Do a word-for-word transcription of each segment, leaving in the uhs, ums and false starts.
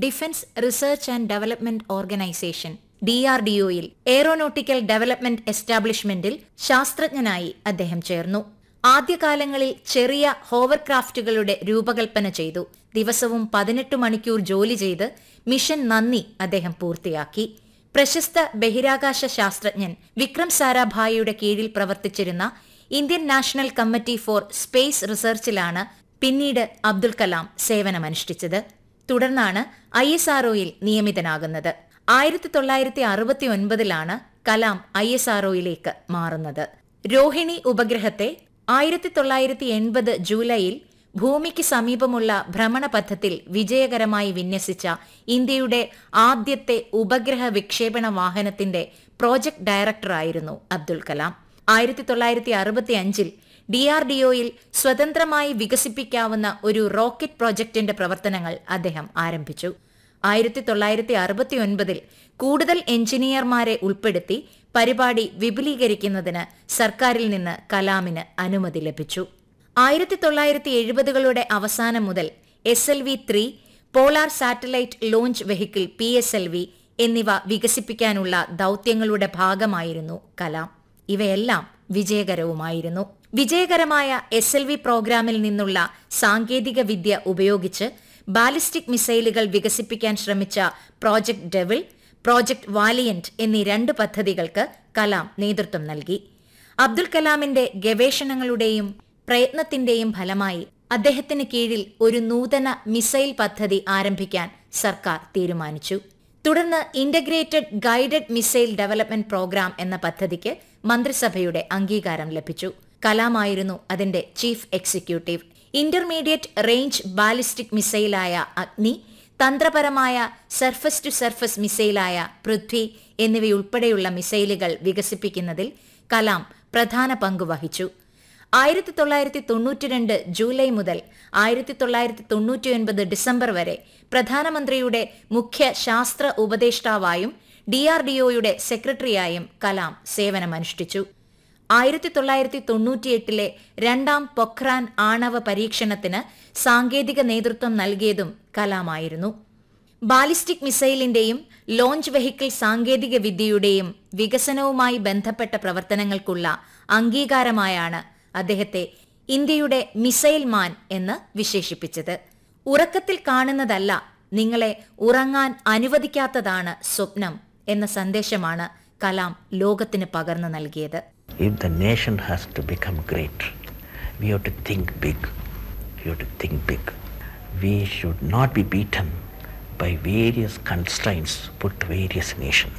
Defence research and development organisation D R D ഒയിൽ aeronautical development എസ്റ്റാബ്ലിഷ്മെന്റിൽ ശാസ്ത്രജ്ഞനായി അദ്ദേഹം ചേർന്നു. ആദ്യകാലങ്ങളിൽ ചെറിയ ഹോവർക്രാഫ്റ്റുകളുടെ രൂപകൽപ്പന ചെയ്തു. ദിവസവും പതിനെട്ട് മണിക്കൂർ ജോലി ചെയ്ത് മിഷൻ നന്ദി അദ്ദേഹം പൂർത്തിയാക്കി. പ്രശസ്ത ബഹിരാകാശ ശാസ്ത്രജ്ഞൻ വിക്രം സാരാഭായിയുടെ കീഴിൽ പ്രവർത്തിച്ചിരുന്ന Indian national committee for space റിസർച്ചിലാണ് പിന്നീട് അബ്ദുൽ കലാം സേവനമനുഷ്ഠിച്ചത്. തുടർന്നാണ് ഐ എസ് ആർഒയിൽ നിയമിതനാകുന്നത്. ആയിരത്തി തൊള്ളായിരത്തി അറുപത്തി ഒൻപതിലാണ് കലാം ഐ എസ് ആർഒയിലേക്ക് മാറുന്നത്. രോഹിണി ഉപഗ്രഹത്തെ ആയിരത്തി തൊള്ളായിരത്തി എൺപത് ജൂലൈയിൽ ഭൂമിക്ക് സമീപമുള്ള ഭ്രമണപഥത്തിൽ വിജയകരമായി വിന്യസിച്ച ഇന്ത്യയുടെ ആദ്യത്തെ ഉപഗ്രഹ വിക്ഷേപണ വാഹനത്തിന്റെ പ്രോജക്ട് ഡയറക്ടറായിരുന്നു അബ്ദുൽ കലാം. ആയിരത്തി തൊള്ളായിരത്തി അറുപത്തി അഞ്ചിൽ ഡി ആർ ഡി ഒയിൽ സ്വതന്ത്രമായി വികസിപ്പിക്കാവുന്ന ഒരു റോക്കറ്റ് പ്രോജക്ടിന്റെ പ്രവർത്തനങ്ങൾ അദ്ദേഹം ആരംഭിച്ചു. ആയിരത്തി തൊള്ളായിരത്തി അറുപത്തി ഒൻപതിൽ കൂടുതൽ എഞ്ചിനീയർമാരെ ഉൾപ്പെടുത്തി പരിപാടി വിപുലീകരിക്കുന്നതിന് സർക്കാരിൽ നിന്ന് കലാമിന് അനുമതി ലഭിച്ചു. ആയിരത്തി തൊള്ളായിരത്തി എഴുപതുകളുടെ അവസാനം മുതൽ S L V three, polar satellite launch vehicle P S L V എന്നിവ വികസിപ്പിക്കാനുള്ള ദൌത്യങ്ങളുടെ ഭാഗമായിരുന്നു കലാം. ഇവയെല്ലാം വിജയകരവുമായിരുന്നു. വിജയകരമായ എസ് എൽ വി പ്രോഗ്രാമിൽ നിന്നുള്ള സാങ്കേതിക വിദ്യ ഉപയോഗിച്ച് ബാലിസ്റ്റിക് മിസൈലുകൾ വികസിപ്പിക്കാൻ ശ്രമിച്ച പ്രോജക്ട് ഡെവിൾ, പ്രോജക്ട് വാലിയന്റ് എന്നീ രണ്ട് പദ്ധതികൾക്ക് കലാം നേതൃത്വം നൽകി. അബ്ദുൽ കലാമിന്റെ ഗവേഷണങ്ങളുടെയും പ്രയത്നത്തിന്റെയും ഫലമായി അദ്ദേഹത്തിന് കീഴിൽ ഒരു നൂതന മിസൈൽ പദ്ധതി ആരംഭിക്കാൻ സർക്കാർ തീരുമാനിച്ചു. തുടർന്ന് integrated guided missile development programme എന്ന പദ്ധതിക്ക് മന്ത്രിസഭയുടെ അംഗീകാരം ലഭിച്ചു. കലാമായിരുന്നു അതിന്റെ chief executive. Intermediate range ballistic മിസൈലായ അഗ്നി, തന്ത്രപരമായ സർഫസ് ടു സർഫസ് മിസൈലായ പൃഥ്വി എന്നിവയുൾപ്പെടെയുള്ള മിസൈലുകൾ വികസിപ്പിക്കുന്നതിൽ കലാം പ്രധാന പങ്ക് വഹിച്ചു. ആയിരത്തി തൊള്ളായിരത്തി തൊണ്ണൂറ്റിരണ്ട് ജൂലൈ മുതൽ ആയിരത്തി തൊള്ളായിരത്തി തൊണ്ണൂറ്റിയൊൻപത് ഡിസംബർ വരെ പ്രധാനമന്ത്രിയുടെ മുഖ്യ ശാസ്ത്ര ഉപദേഷ്ടാവായും ഡി ആർ ഡി ഒയുടെ സെക്രട്ടറിയായും കലാം സേവനമനുഷ്ഠിച്ചു. ആയിരത്തി തൊള്ളായിരത്തി തൊണ്ണൂറ്റിയെട്ടിലെ രണ്ടാം പൊഖ്രാൻ ആണവ പരീക്ഷണത്തിന് സാങ്കേതിക നേതൃത്വം നൽകിയതും കലാമായിരുന്നു. ബാലിസ്റ്റിക് മിസൈലിന്റെയും ലോഞ്ച് വെഹിക്കിൾ സാങ്കേതിക വിദ്യയുടെയും വികസനവുമായി ബന്ധപ്പെട്ട പ്രവർത്തനങ്ങൾക്കുള്ള അംഗീകാരമായാണ് അദ്ദേഹത്തെ ഇന്ത്യയുടെ മിസൈൽ മാൻ എന്ന് വിശേഷിപ്പിച്ചത്. ഉറക്കത്തിൽ കാണുന്നതല്ല, നിങ്ങളെ ഉറങ്ങാൻ അനുവദിക്കാത്തതാണ് സ്വപ്നം എന്ന സന്ദേശമാണ് കലാം ലോകത്തിന് പകർന്നു നൽകിയത്. If the nation has to become great, we have to think big. We have to think big. We should not be beaten by various constraints put to various nations.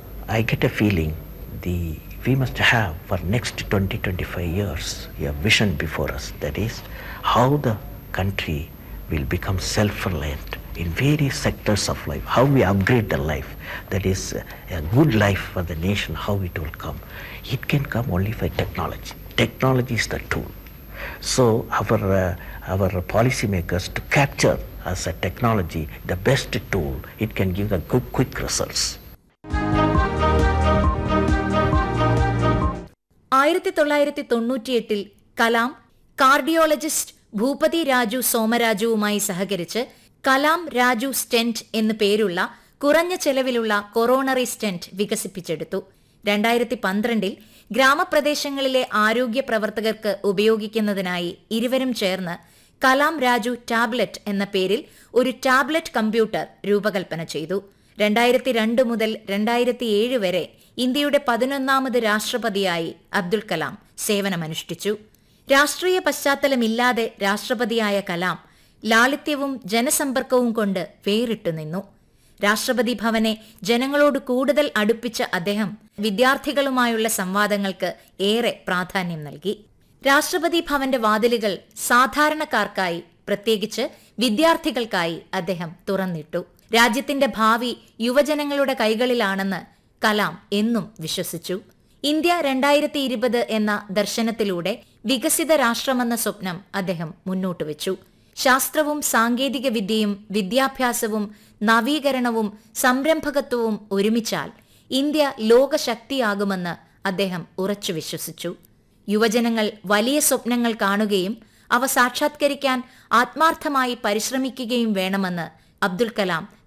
I get a feeling the we must have for next twenty to twenty-five years a vision before us. That is how the country will become self-reliant in various sectors of life, how we upgrade the life. That is a good life for the nation, how it will come. It can come only by technology. Technology is the tool. So our uh, our policy makers to capture as a technology the best tool, it can give the quick, quick results. ആയിരത്തി തൊള്ളായിരത്തി തൊണ്ണൂറ്റിയെട്ടിൽ Kalam cardiologist Bhupathi Raju സോമരാജുവുമായി സഹകരിച്ച് Kalam Raju stent എന്നു പേരുള്ള കുറഞ്ഞ ചെലവിലുള്ള coronary stent വികസിപ്പിച്ചെടുത്തു. രണ്ടായിരത്തി പന്ത്രണ്ടിൽ ഗ്രാമപ്രദേശങ്ങളിലെ ആരോഗ്യ പ്രവർത്തകർക്ക് ഉപയോഗിക്കുന്നതിനായി ഇരുവരും ചേർന്ന് കലാം രാജു ടാബ്ലറ്റ് എന്ന പേരിൽ ഒരു ടാബ്ലറ്റ് കമ്പ്യൂട്ടർ രൂപകൽപ്പന ചെയ്തു. രണ്ടായിരത്തി രണ്ട് മുതൽ രണ്ടായിരത്തി ഏഴ് വരെ ഇന്ത്യയുടെ പതിനൊന്നാമത് രാഷ്ട്രപതിയായി അബ്ദുൽ കലാം സേവനമനുഷ്ഠിച്ചു. രാഷ്ട്രീയ പശ്ചാത്തലമില്ലാതെ രാഷ്ട്രപതിയായ കലാം ലാളിത്യവും ജനസമ്പർക്കവും കൊണ്ട് വേറിട്ടു നിന്നു. രാഷ്ട്രപതി ഭവനെ ജനങ്ങളോട് കൂടുതൽ അടുപ്പിച്ച അദ്ദേഹം വിദ്യാർത്ഥികളുമായുള്ള സംവാദങ്ങൾക്ക് ഏറെ പ്രാധാന്യം നൽകി. രാഷ്ട്രപതി ഭവന്റെ വാതിലുകൾ സാധാരണക്കാർക്കായി, പ്രത്യേകിച്ച് വിദ്യാർത്ഥികൾക്കായി അദ്ദേഹം തുറന്നിട്ടു. രാജ്യത്തിന്റെ ഭാവി യുവജനങ്ങളുടെ കൈകളിലാണെന്ന് കലാം എന്നും വിശ്വസിച്ചു. ഇന്ത്യ രണ്ടായിരത്തി ഇരുപത് എന്ന ദർശനത്തിലൂടെ വികസിത രാഷ്ട്രമെന്ന സ്വപ്നം അദ്ദേഹം മുന്നോട്ട് വെച്ചു. ശാസ്ത്രവും സാങ്കേതിക വിദ്യയും വിദ്യാഭ്യാസവും നവീകരണവും സംരംഭകത്വവും ഒരുമിച്ചാൽ ഇന്ത്യ ലോകശക്തിയാകുമെന്ന് അദ്ദേഹം ഉറച്ചു വിശ്വസിച്ചു. യുവജനങ്ങൾ വലിയ സ്വപ്നങ്ങൾ കാണുകയും അവ സാക്ഷാത്കരിക്കാൻ ആത്മാർത്ഥമായി പരിശ്രമിക്കുകയും വേണമെന്ന് അബ്ദുൽ കലാം